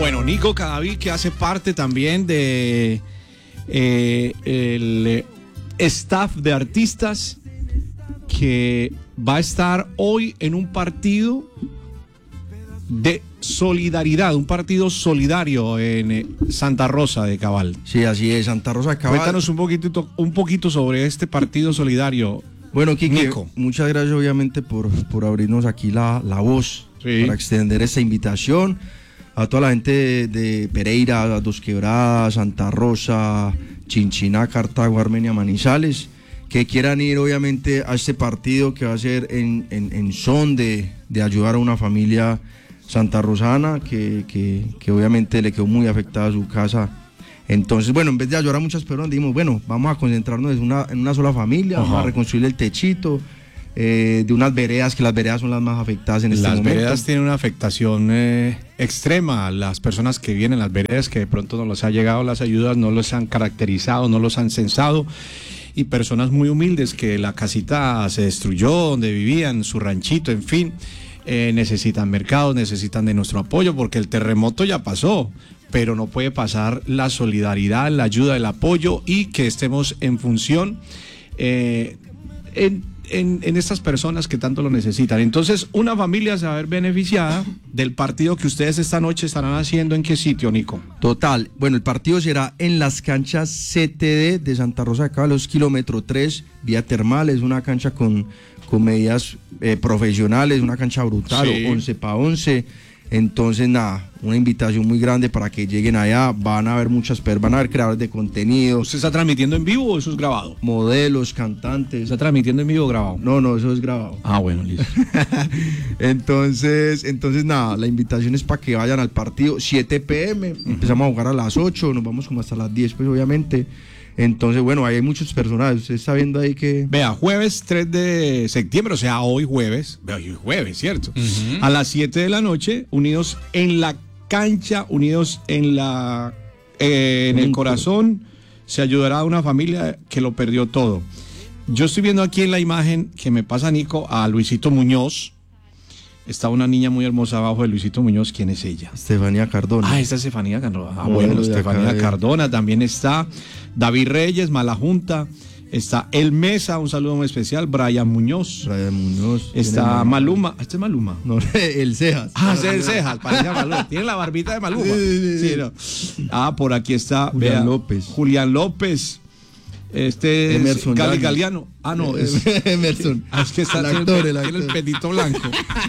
Bueno, Nico Cadavid, que hace parte también de el staff de artistas, que va a estar hoy en un partido de solidaridad, un partido solidario en Santa Rosa de Cabal. Sí, así es, Santa Rosa de Cabal. Cuéntanos un poquito sobre este partido solidario. Bueno, Quique, Nico, muchas gracias obviamente por abrirnos aquí la voz, sí, para extender esta invitación a toda la gente de Pereira, Dos Quebradas, Santa Rosa, Chinchiná, Cartago, Armenia, Manizales, que quieran ir obviamente a este partido que va a ser en son de ayudar a una familia santarrosana que obviamente le quedó muy afectada su casa. Entonces, bueno, en vez de ayudar a muchas personas, dijimos, bueno, vamos a concentrarnos en una sola familia, vamos a reconstruir el techito de unas veredas, que las veredas son las más afectadas en este momento. Las veredas tienen una afectación extrema. Las personas que viven en las veredas, que de pronto no les ha llegado las ayudas, no los han caracterizado, no los han censado, y personas muy humildes que la casita se destruyó, donde vivían, su ranchito, en fin, necesitan mercados, necesitan de nuestro apoyo, porque el terremoto ya pasó, pero no puede pasar la solidaridad, la ayuda, el apoyo, y que estemos en función en estas personas que tanto lo necesitan. Entonces, una familia se va a ver beneficiada del partido que ustedes esta noche estarán haciendo. ¿En qué sitio, Nico? Total, bueno, el partido será en las canchas CTD de Santa Rosa de Cabal, los kilómetro 3, vía termal. Es una cancha con medidas profesionales, una cancha brutal, sí, 11x11. Entonces, nada, una invitación muy grande para que lleguen allá. Van a haber van a haber creadores de contenido. ¿Usted está transmitiendo en vivo o eso es grabado? Modelos, cantantes. ¿Está transmitiendo en vivo o grabado? No, eso es grabado. Ah, bueno, listo. entonces, nada, la invitación es para que vayan al partido, 7 p.m. Empezamos a jugar a las 8, nos vamos como hasta las 10, pues obviamente. Entonces, bueno, ahí hay muchos personajes. Usted está viendo ahí que... Vea, jueves 3 de septiembre, o sea, hoy jueves, ¿cierto? A las 7 de la noche, unidos en la cancha, unidos en el corazón, se ayudará a una familia que lo perdió todo. Yo estoy viendo aquí en la imagen que me pasa, Nico, a Luisito Muñoz. Está una niña muy hermosa abajo de Luisito Muñoz. ¿Quién es ella? Estefanía Cardona. Ah, esta es Estefanía Cardona. Ah, bueno, Estefanía Cardona. También está David Reyes, Malajunta. Está El Mesa, un saludo muy especial. Brian Muñoz. Está Maluma. ¿Este es Maluma? No, el Cejas. Ah, ese es el Cejas, parece a Maluma. Tiene la barbita de Maluma. Sí, no. Ah, por aquí está Julián López. Este Emerson es Galeano. Ah, no, es Emerson. Es que está tiene el petito blanco.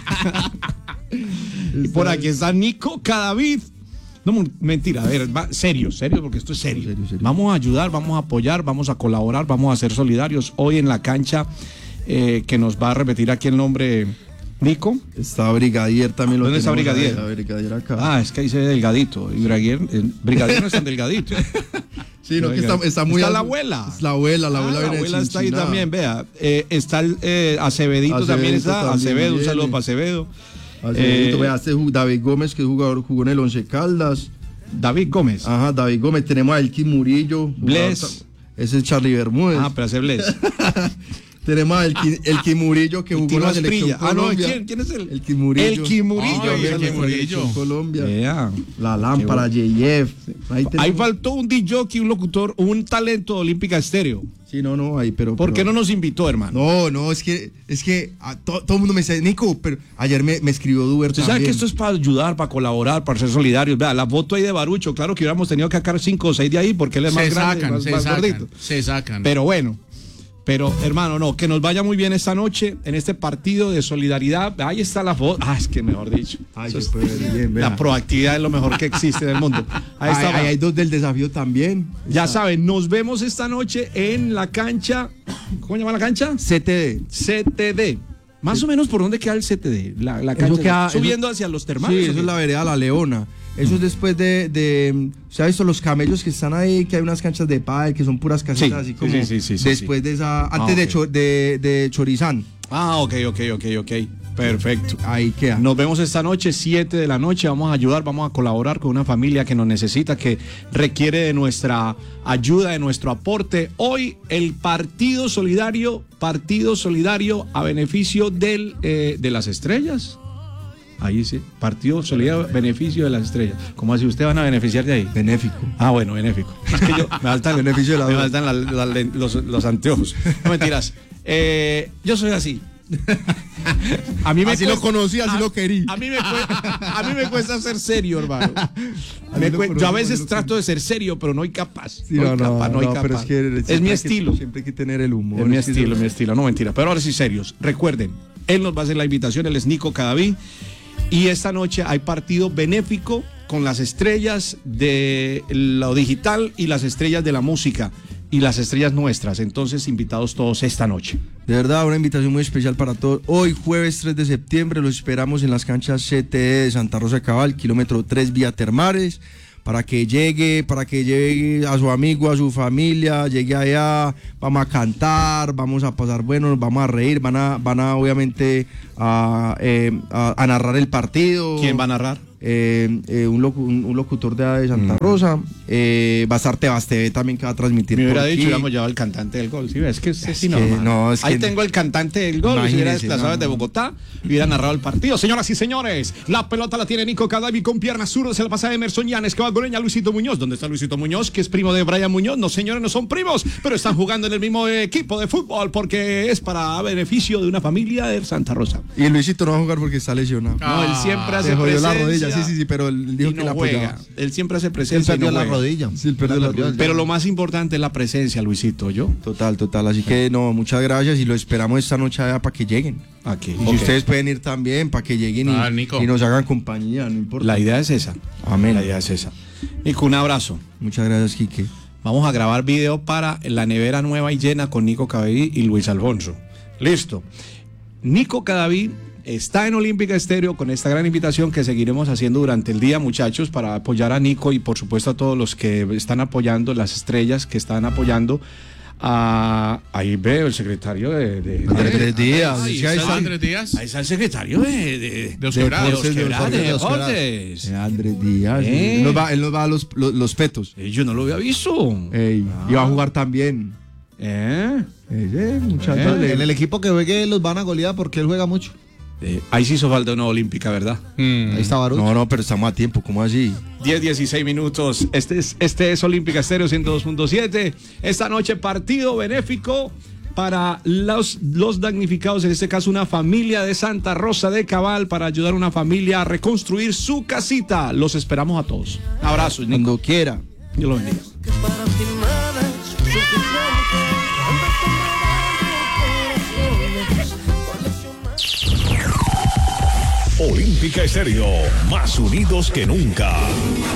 Y por aquí está Nico Cadavid. No, mentira, a ver, serio, porque esto es serio. Vamos a ayudar, vamos a apoyar, vamos a colaborar, vamos a ser solidarios. Hoy en la cancha, que nos va a repetir aquí el nombre, Nico. Está Brigadier también. ¿Dónde está Brigadier? Brigadier acá. Ah, es que ahí se ve delgadito. Y Brigadier no es tan delgadito. Sí, no, que está muy... Está la abuela. La abuela la abuela está ahí también, vea. Está el Acebedito también está. Acevedo, un saludo para Acevedo. Vea, David Gómez, que jugó en el Once Caldas. David Gómez. Ajá, David Gómez. Tenemos a Elkin Murillo. Bless. Ese es Charlie Bermúdez. Ah, pero hace Bless. Tenemos a Elkin Murillo, que jugó en la selección Colombia. No, ¿quién es él? Elkin Murillo. Elkin Murillo. Elkin Murillo. Colombia. Yeah. La lámpara, Yeyev. Ahí faltó un DJ, un locutor, un talento de Olímpica Estéreo. Sí, no, ahí, pero... ¿Por qué no nos invitó, hermano? No, es que todo el mundo me dice, Nico, pero ayer me escribió Duber también. ¿Sabe que esto es para ayudar, para colaborar, para ser solidarios? Vea, la foto ahí de Barucho, claro que hubiéramos tenido que sacar 5 o 6 de ahí, porque él es más grande, más gordito. Se sacan. Pero bueno, hermano, no, que nos vaya muy bien esta noche en este partido de solidaridad. Ahí está la foto. Ah, es que mejor dicho. Bien, la proactividad es lo mejor que existe en el mundo. Ahí está. Hay 2 del desafío también. Ya saben, nos vemos esta noche en la cancha. ¿Cómo se llama la cancha? CTD. Más o menos, ¿por dónde queda el CTD? La cancha subiendo hacia los termales. Sí, eso es la vereda La Leona. Eso es después ¿se ha visto los camellos que están ahí? Que hay unas canchas de pádel que son puras casitas, así como después de esa, antes de Chorizán. Ah, ok. Perfecto. Ahí queda. Nos vemos esta noche, 7 de la noche. Vamos a ayudar, vamos a colaborar con una familia que nos necesita, que requiere de nuestra ayuda, de nuestro aporte. Hoy el partido solidario a beneficio de las estrellas. Ahí sí, partido solidario beneficio de las estrellas. ¿Cómo así usted van a beneficiar de ahí? Benéfico. Ah, bueno, benéfico. Es que yo me faltan, Beneficio de la me duda. faltan los anteojos. No mentiras. Yo soy así. A mí me Así lo conocí, así lo querí. A mí me cuesta ser serio, hermano. Yo a veces trato de ser serio, pero no hay capaz. Sí, no hay capaz. Pero es mi estilo. Siempre hay que tener el humor. Es mi estilo, no mentira. Pero ahora sí, serios. Recuerden, él nos va a hacer la invitación, él es Nico Cadavid. Y esta noche hay partido benéfico con las estrellas de lo digital y las estrellas de la música y las estrellas nuestras. Entonces, invitados todos esta noche. De verdad, una invitación muy especial para todos. Hoy, jueves 3 de septiembre, los esperamos en las canchas CTE de Santa Rosa de Cabal, kilómetro 3 vía Termares, para que llegue a su amigo, a su familia, llegue allá, vamos a cantar, vamos a pasar bueno, vamos a reír, van a obviamente a narrar el partido. ¿Quién va a narrar? Un locutor de Santa Rosa, va a estar Tebas TV también, que va a transmitir. Me hubiera por dicho, aquí. hubiéramos llevado el cantante del gol. ¿Sí? Es que es tengo el cantante del gol. Si hubiera desplazado desde Bogotá, hubiera narrado el partido. Señoras y señores, la pelota la tiene Nico Cadavid con pierna zurda. Se la pasa a Emerson Llanes, que va a goleña Luisito Muñoz. ¿Dónde está Luisito Muñoz? Que es primo de Brian Muñoz. No, señores, no son primos, pero están jugando en el mismo equipo de fútbol porque es para beneficio de una familia de Santa Rosa. Y Luisito no va a jugar porque está lesionado. No, él siempre hace Se jodió presencia. la rodilla, sí, pero él dijo Y que no la apoyaba. juega. Él siempre hace presencia. Él perdió y no la juega. rodilla. Sí, él perdió la rodilla. Pero lo más importante es la presencia, Luisito, ¿yo? Total. Así que no, muchas gracias y lo esperamos esta noche allá para que lleguen. Aquí. Y si ustedes pueden ir también para que lleguen y nos hagan compañía, no importa. La idea es esa. Amén. La idea es esa. Nico, un abrazo. Muchas gracias, Quique. Vamos a grabar video para la nevera nueva y llena con Nico Cadavid y Luis Alfonso. Listo. Nico Cadavid está en Olímpica Estéreo con esta gran invitación que seguiremos haciendo durante el día, muchachos, para apoyar a Nico y por supuesto a todos los que están apoyando, las estrellas que están apoyando. Ahí veo el secretario de Andrés Díaz. Ahí está Andrés Díaz. Ahí está el secretario de Los Quebrados. Deportes. Andrés Díaz. Él nos va a los petos. Yo no lo había visto. Y va a jugar también. Muchachos. En el equipo que juegue los van a golear porque él juega mucho. Ahí sí hizo falta una olímpica, ¿verdad? Ahí está Baruch. No, pero estamos a tiempo, ¿cómo así? 10-16 minutos. Este es Olímpica Estéreo 102.7. Esta noche partido benéfico para los damnificados, en este caso una familia de Santa Rosa de Cabal, para ayudar a una familia a reconstruir su casita. Los esperamos a todos. Abrazos, Nico. Cuando quiera. Dios lo bendiga. Olímpica Estéreo, más unidos que nunca.